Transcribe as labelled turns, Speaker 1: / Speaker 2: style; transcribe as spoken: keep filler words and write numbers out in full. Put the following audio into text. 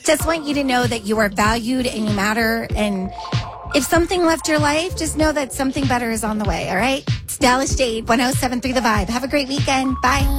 Speaker 1: just want you to know that you are valued and you matter. And if something left your life, just know that something better is on the way, all right? It's Dallas Jade, one oh seven point three The Vibe. Have a great weekend. Bye.